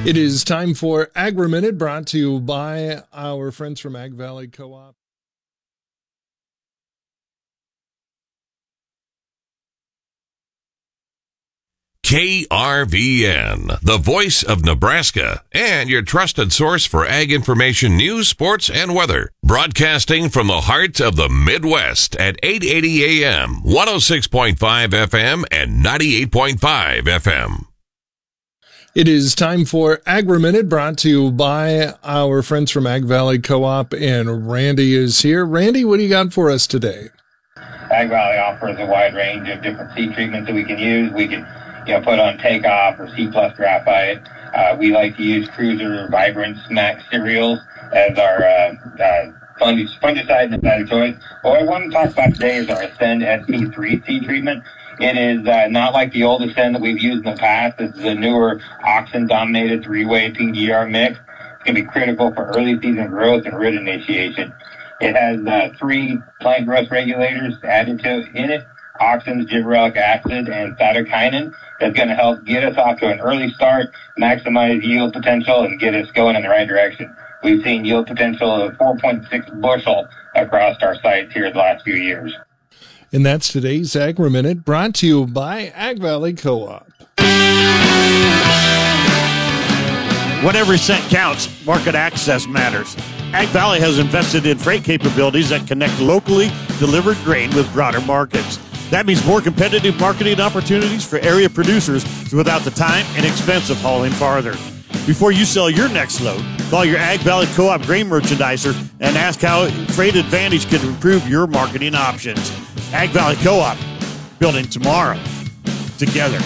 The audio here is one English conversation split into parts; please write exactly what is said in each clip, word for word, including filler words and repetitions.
It is time for Agri-Minute, brought to you by our friends from Ag Valley Co-op. K R V N, the voice of Nebraska, and your trusted source for ag information, news, sports, and weather. Broadcasting from the heart of the Midwest at eight eighty A M, one oh six point five F M, and ninety-eight point five F M. It is time for Agri-Minute, brought to you by our friends from Ag Valley Co-op, and Randy is here. Randy, what do you got for us today? Ag Valley offers a wide range of different seed treatments that we can use. We can you know, put on Takeoff or C plus Graphite. Uh, we like to use Cruiser Vibrance Max cereals as our uh, uh, fungi- fungicide and synthetic choice. What I want to talk about today is our Ascend S P three seed treatment. It is uh, not like the old Ascend that we've used in the past. This is a newer auxin-dominated three-way P G R mix. It's going to be critical for early season growth and root initiation. It has uh, three plant growth regulators added to in it: auxins, gibberellic acid, and cytokinin. That's going to help get us off to an early start, maximize yield potential, and get us going in the right direction. We've seen yield potential of four point six bushel across our sites here the last few years. And that's today's Agri-Minute, brought to you by Ag Valley Co-op. When every cent counts, market access matters. Ag Valley has invested in freight capabilities that connect locally delivered grain with broader markets. That means more competitive marketing opportunities for area producers without the time and expense of hauling farther. Before you sell your next load, call your Ag Valley Co-op grain merchandiser and ask how Freight Advantage can improve your marketing options. Ag Valley Co-op, building tomorrow together.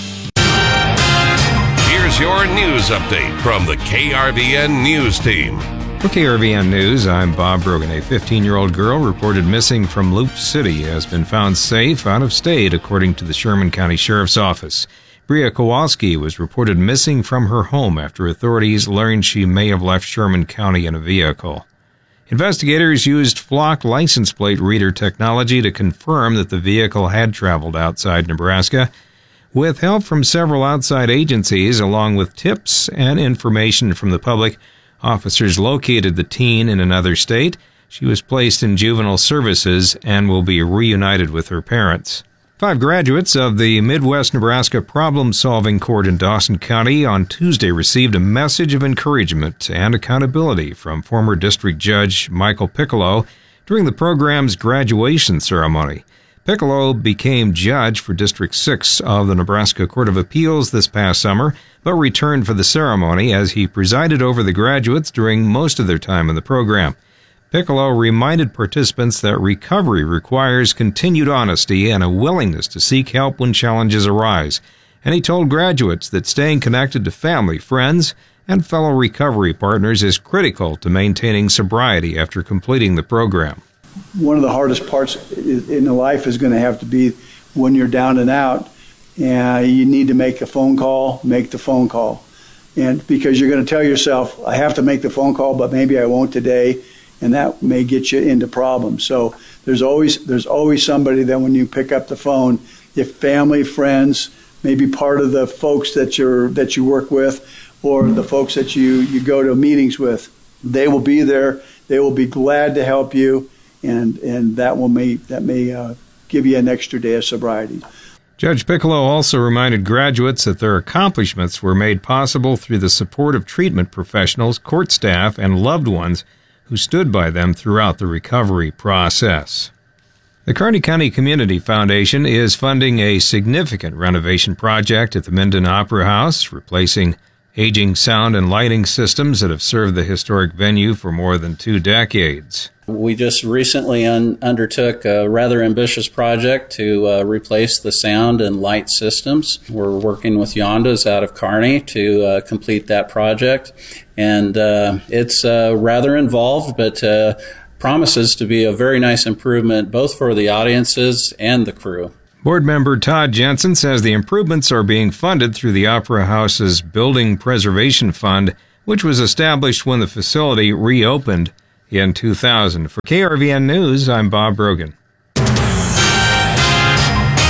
Here's your news update from the K R V N News Team. For K R V N News, I'm Bob Brogan. A fifteen-year-old girl reported missing from Loop City has been found safe out of state, according to the Sherman County Sheriff's Office. Bria Kowalski was reported missing from her home after authorities learned she may have left Sherman County in a vehicle. Investigators used Flock license plate reader technology to confirm that the vehicle had traveled outside Nebraska. With help from several outside agencies, along with tips and information from the public, officers located the teen in another state. She was placed in juvenile services and will be reunited with her parents. Five graduates of the Midwest Nebraska Problem-Solving Court in Dawson County on Tuesday received a message of encouragement and accountability from former District Judge Michael Piccolo during the program's graduation ceremony. Piccolo became judge for District six of the Nebraska Court of Appeals this past summer, but returned for the ceremony as he presided over the graduates during most of their time in the program. Piccolo reminded participants that recovery requires continued honesty and a willingness to seek help when challenges arise, and he told graduates that staying connected to family, friends, and fellow recovery partners is critical to maintaining sobriety after completing the program. One of the hardest parts in life is going to have to be when you're down and out, and you need to make a phone call, make the phone call. And because you're going to tell yourself, I have to make the phone call, but maybe I won't today. And that may get you into problems. So there's always there's always somebody that when you pick up the phone, if family, friends, maybe part of the folks that you're that you work with, or the folks that you, you go to meetings with, they will be there. They will be glad to help you, and and that will may that may uh, give you an extra day of sobriety. Judge Piccolo also reminded graduates that their accomplishments were made possible through the support of treatment professionals, court staff, and loved ones who stood by them throughout the recovery process. The Kearney County Community Foundation is funding a significant renovation project at the Minden Opera House, replacing aging sound and lighting systems that have served the historic venue for more than two decades. We just recently un- undertook a rather ambitious project to uh, replace the sound and light systems. We're working with Yondas out of Kearney to uh, complete that project, and uh, it's uh, rather involved, but uh, promises to be a very nice improvement both for the audiences and the crew. Board member Todd Jensen says the improvements are being funded through the Opera House's Building Preservation Fund, which was established when the facility reopened in two thousand. For K R V N News, I'm Bob Brogan.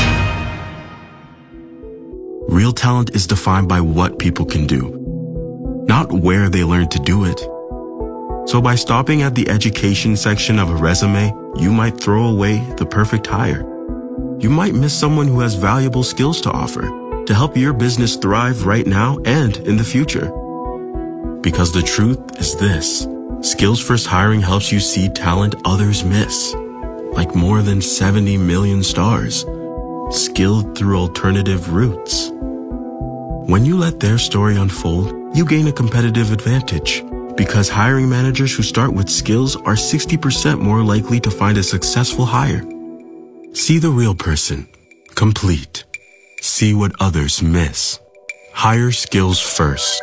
Real talent is defined by what people can do. not where they learned to do it. So by stopping at the education section of a resume, you might throw away the perfect hire. You might miss someone who has valuable skills to offer to help your business thrive right now and in the future. Because the truth is this: Skills First Hiring helps you see talent others miss, like more than seventy million stars, skilled through alternative routes. When you let their story unfold, you gain a competitive advantage, because hiring managers who start with skills are sixty percent more likely to find a successful hire. See the real person, complete. See what others miss. Hire skills first.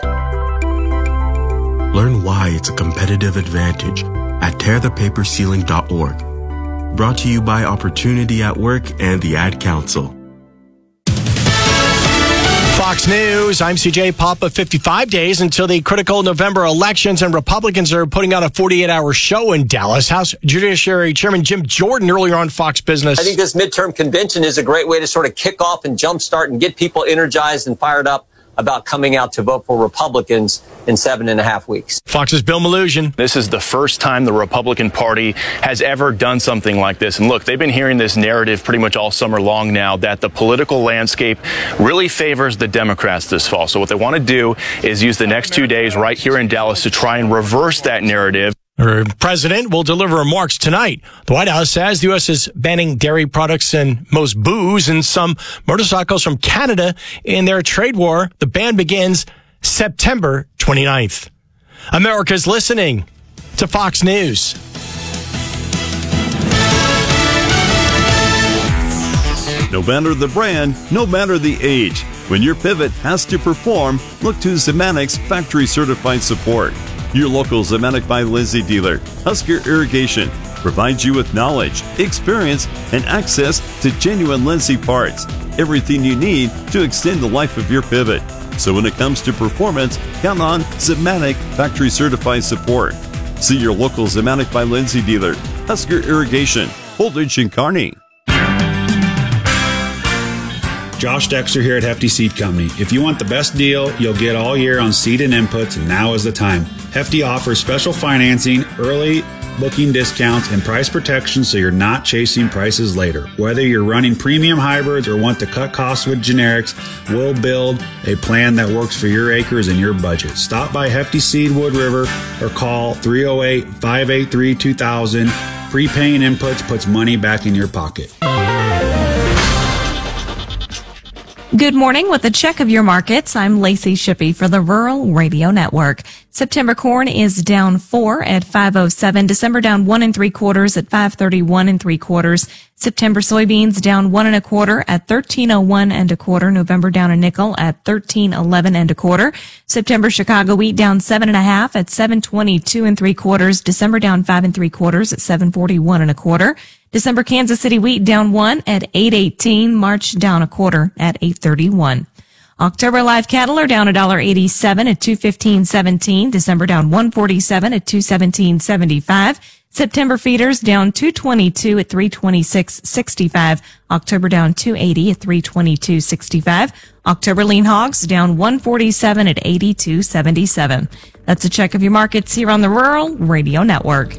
Learn why it's a competitive advantage at tear the paper ceiling dot org. Brought to you by Opportunity at Work and the Ad Council. Fox News, I'm C J Papa. fifty-five days until the critical November elections, and Republicans are putting on a forty-eight hour show in Dallas. House Judiciary Chairman Jim Jordan earlier on Fox Business. I think this midterm convention is a great way to sort of kick off and jumpstart and get people energized and fired up about coming out to vote for Republicans in seven and a half weeks. Fox's Bill Malugin. This is the first time the Republican Party has ever done something like this. And look, they've been hearing this narrative pretty much all summer long now that the political landscape really favors the Democrats this fall. So what they want to do is use the next two days right here in Dallas to try and reverse that narrative. The president will deliver remarks tonight. The White House says the U S is banning dairy products and most booze and some motorcycles from Canada in their trade war. The ban begins September twenty-ninth. America's listening to Fox News. No matter the brand, no matter the age, when your pivot has to perform, look to Zemanic's factory certified support. Your local Zemanek by Lindsay dealer, Husker Irrigation, provides you with knowledge, experience, and access to genuine Lindsay parts. Everything you need to extend the life of your pivot. So when it comes to performance, count on Zemanek factory certified support. See your local Zemanek by Lindsay dealer, Husker Irrigation, Holdridge and Kearney. Josh Dexter here at Hefty Seed Company. If you want the best deal you'll get all year on seed and inputs, now is the time. Hefty offers special financing, early booking discounts, and price protection so you're not chasing prices later. Whether you're running premium hybrids or want to cut costs with generics, we'll build a plan that works for your acres and your budget. Stop by Hefty Seed Wood River or call three oh eight, five eight three, two thousand. Prepaying inputs puts money back in your pocket. Good morning. With a check of your markets, I'm Lacey Shippey for the Rural Radio Network. September corn is down four at five oh seven. December down one and three quarters at five thirty-one and three quarters. September soybeans down one and a quarter at thirteen oh one and a quarter. November down a nickel at thirteen eleven and a quarter. September Chicago wheat down seven and a half at seven twenty-two and three quarters. December down five and three quarters at seven forty-one and a quarter. December Kansas City wheat down one at eight eighteen. March down a quarter at eight thirty-one. October live cattle are down one dollar eighty-seven at two fifteen seventeen. December down one forty-seven at two seventeen seventy-five. September feeders down two twenty-two at three twenty-six sixty-five. October down two eighty at three twenty-two sixty-five. October lean hogs down one forty-seven at eighty-two seventy-seven. That's a check of your markets here on the Rural Radio Network.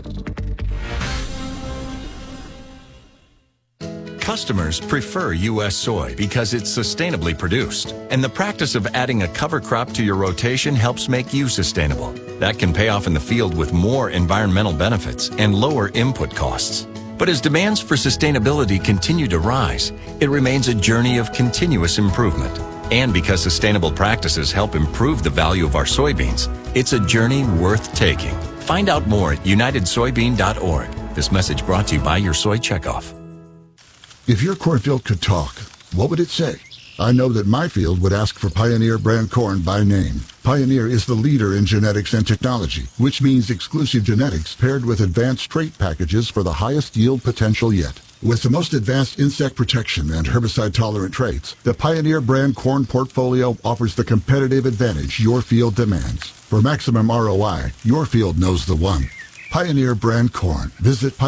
Customers prefer U S soy because it's sustainably produced, and the practice of adding a cover crop to your rotation helps make you sustainable. That can pay off in the field with more environmental benefits and lower input costs. But as demands for sustainability continue to rise, it remains a journey of continuous improvement. And because sustainable practices help improve the value of our soybeans, it's a journey worth taking. Find out more at united soybean dot org. This message brought to you by your Soy Checkoff. If your cornfield could talk, what would it say? I know that my field would ask for Pioneer brand corn by name. Pioneer is the leader in genetics and technology, which means exclusive genetics paired with advanced trait packages for the highest yield potential yet. With the most advanced insect protection and herbicide-tolerant traits, the Pioneer brand corn portfolio offers the competitive advantage your field demands. For maximum R O I, your field knows the one. Pioneer brand corn. Visit